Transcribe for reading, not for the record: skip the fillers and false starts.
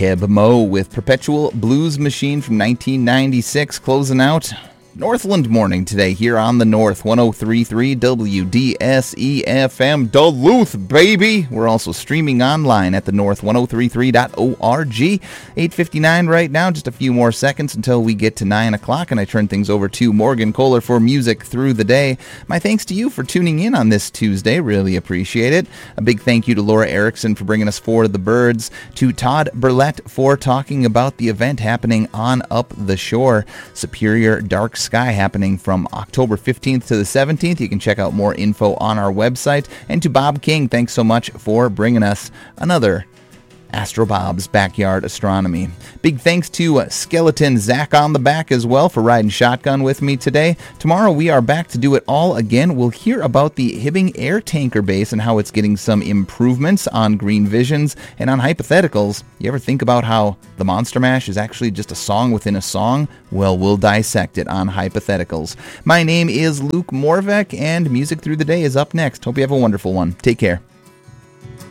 Keb Mo with Perpetual Blues Machine from 1996, closing out Northland Morning today here on the North 103.3 WDSE FM Duluth, baby. We're also streaming online at the north1033.org. 8:59 right now, just a few more seconds until we get to 9 o'clock, and I turn things over to Morgan Kohler for music through the day. My thanks to you for tuning in on this Tuesday. Really appreciate it. A big thank you to Laura Erickson for bringing us For the Birds, to Todd Burlett for talking about the event happening on Up the Shore, Superior Dark Sky, happening from October 15th to the 17th. You can check out more info on our website. And to Bob King, thanks so much for bringing us another Astro Bob's Backyard Astronomy. Big thanks to Skeleton Zach on the back as well for riding shotgun with me today. Tomorrow we are back to do it all again. We'll hear about the Hibbing Air Tanker Base and how it's getting some improvements on Green Visions and on hypotheticals. You ever think about how the Monster Mash is actually just a song within a song? Well, we'll dissect it on hypotheticals. My name is Luke Morvek, and Music Through the Day is up next. Hope you have a wonderful one. Take care.